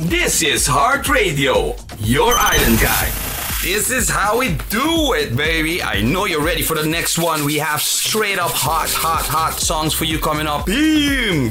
This is Heart Radio, your island guy. This is how we do it, baby. I know you're ready for the next one. We have straight up hot songs for you coming up. Boom!